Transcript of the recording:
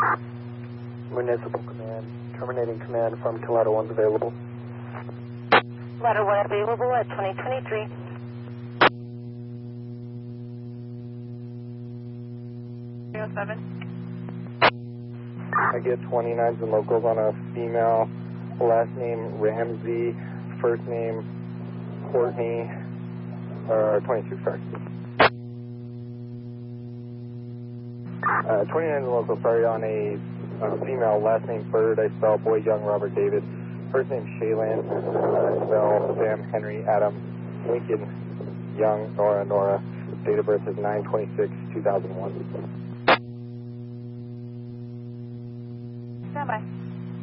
Municipal command, terminating command from Colorado 1's available. Ladder 1 available at 2023. I get 29s and locals on a female, last name Ramsey, first name Courtney, 26 correct. 29s and locals, sorry, on a female, last name Bird, I spell boy Young Robert David, first name Shaylan, I spell Sam Henry Adam Lincoln Young Nora, date of birth is 9/26/2001. Stand by.